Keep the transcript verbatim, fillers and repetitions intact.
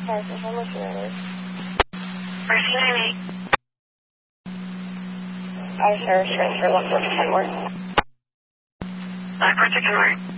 Parsons, how much that is? Person ninety-eight. Our service transfer one four to Kenmore. Blackbird to Kenmore.